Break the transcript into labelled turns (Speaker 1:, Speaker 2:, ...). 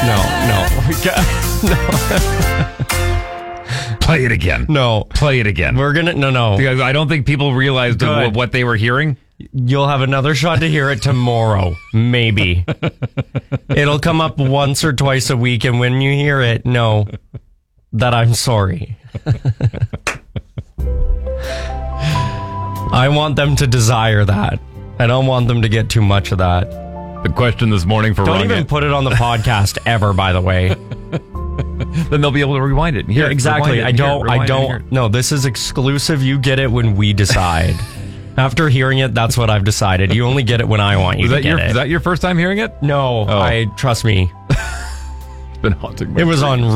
Speaker 1: Play it again.
Speaker 2: No.
Speaker 1: Play it again.
Speaker 2: We're going to... No.
Speaker 1: Because I don't think people realized
Speaker 2: Good.
Speaker 1: what they were hearing.
Speaker 2: You'll have another shot to hear it tomorrow. Maybe. It'll come up once or twice a week, and when you hear it, know that I'm sorry. I want them to desire that. I don't want them to get too much of that.
Speaker 1: The question this morning for
Speaker 2: Don't
Speaker 1: Ron,
Speaker 2: even put it on the podcast ever, by the way.
Speaker 1: then they'll be able to rewind it and hear it.
Speaker 2: Exactly.
Speaker 1: Rewind it and hear it, rewind it and hear it.
Speaker 2: No, this is exclusive. You get it when we decide. After hearing it, that's what I've decided. You only get it when I want you to get it.
Speaker 1: Is that your first time hearing it?
Speaker 2: No, trust me.
Speaker 1: It's been haunting me.
Speaker 2: It was on